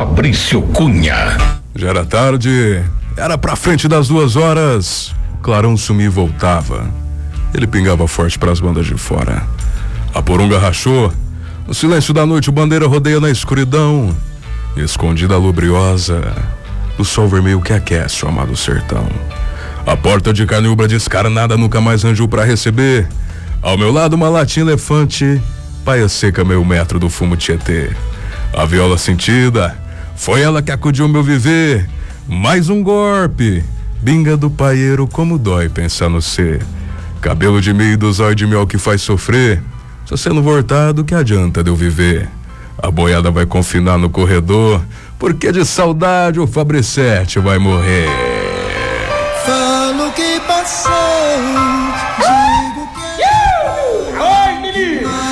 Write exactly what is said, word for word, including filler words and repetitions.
Fabrício Cunha. Já era tarde, era pra frente das duas horas. Clarão sumia e voltava. Ele pingava forte pras bandas de fora. A porunga rachou. No silêncio da noite, o bandeira rodeia na escuridão. Escondida lubriosa do sol vermelho que aquece o amado sertão. A porta de canubra descarnada nunca mais rangiu pra receber. Ao meu lado, uma latinha elefante, paia seca meio metro do fumo Tietê. A viola sentida, foi ela que acudiu meu viver. Mais um golpe, binga do paieiro, como dói pensar no ser. Cabelo de milho do zóio de mel que faz sofrer. Se você não voltar, do que adianta de eu viver? A boiada vai confinar no corredor, porque de saudade o Fabricete vai morrer.